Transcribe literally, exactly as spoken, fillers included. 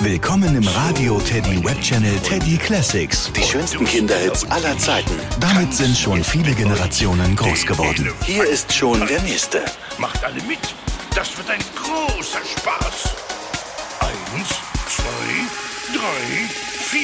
Willkommen im Radio Teddy Webchannel Teddy Classics. Die schönsten Kinderhits aller Zeiten. Damit sind schon viele Generationen groß geworden. Hier ist schon der nächste. Macht alle mit. Das wird ein großer Spaß. Eins, zwei, drei...